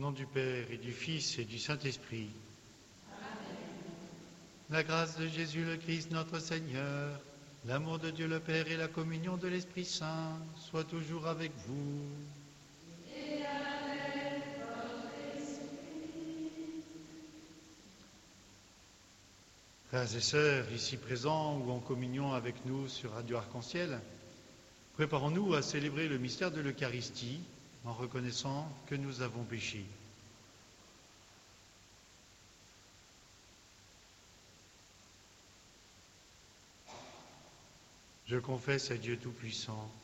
nom du Père et du Fils et du Saint-Esprit. La grâce de Jésus le Christ notre Seigneur, l'amour de Dieu le Père et la communion de l'Esprit Saint soient toujours avec vous. Et avec votre esprit. Frères et sœurs, ici présents ou en communion avec nous sur Radio Arc-en-Ciel, préparons-nous à célébrer le mystère de l'Eucharistie en reconnaissant que nous avons péché. Je confesse à Dieu Tout-Puissant